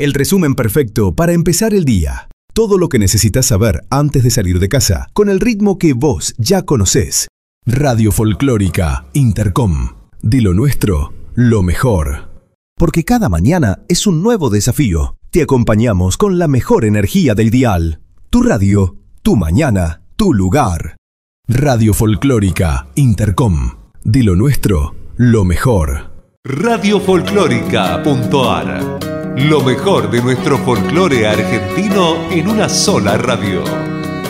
el resumen perfecto para empezar el día. Todo lo que necesitas saber antes de salir de casa, con el ritmo que vos ya conocés. Radio Folclórica Intercom. De lo nuestro, lo mejor. Porque cada mañana es un nuevo desafío. Te acompañamos con la mejor energía del dial. Tu radio, tu mañana, tu lugar. Radio Folclórica Intercom. De lo nuestro, lo mejor. Radiofolclórica.ar. Lo mejor de nuestro folclore argentino en una sola radio.